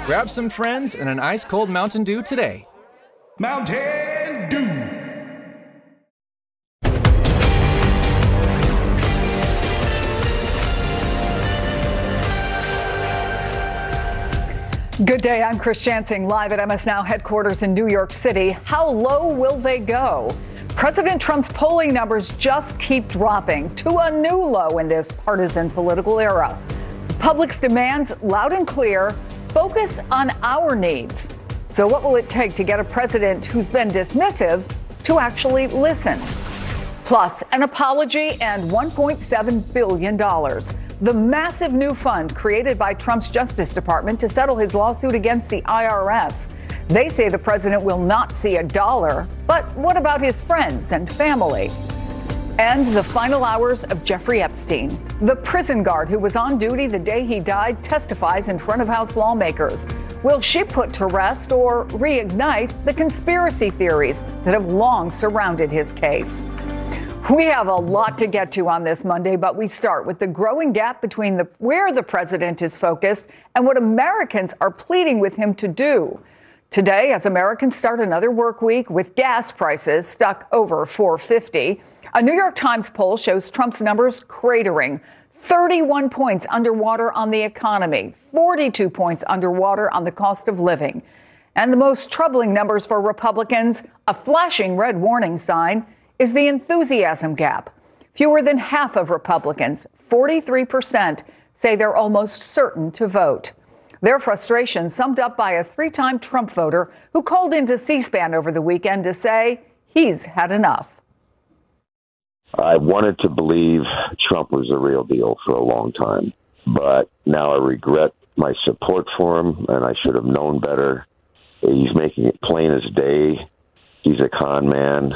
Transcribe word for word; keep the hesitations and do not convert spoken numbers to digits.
Grab some friends and an ice-cold Mountain Dew today. Mountain Dew. Good day, I'm Chris Jansing, live at M S Now headquarters in New York City. How low will they go? President Trump's polling numbers just keep dropping to a new low in this partisan political era. The public's demands, loud and clear, focus on our needs. So what will it take to get a president who's been dismissive to actually listen? Plus, an apology and one point seven billion dollars. The massive new fund created by Trump's Justice Department to settle his lawsuit against the I R S. They say the president will not see a dollar. But what about his friends and family? And the final hours of Jeffrey Epstein. The prison guard who was on duty the day he died testifies in front of House lawmakers. Will she put to rest or reignite the conspiracy theories that have long surrounded his case? We have a lot to get to on this Monday, but we start with the growing gap between the, where the president is focused and what Americans are pleading with him to do. Today, as Americans start another work week with gas prices stuck over four fifty, a New York Times poll shows Trump's numbers cratering. thirty-one points underwater on the economy, forty-two points underwater on the cost of living. And the most troubling numbers for Republicans, a flashing red warning sign, is the enthusiasm gap. Fewer than half of Republicans, forty-three percent, say they're almost certain to vote. Their frustration summed up by a three-time Trump voter who called into C-SPAN over the weekend to say he's had enough. I wanted to believe Trump was the real deal for a long time, but now I regret my support for him, and I should have known better. He's making it plain as day. He's a con man.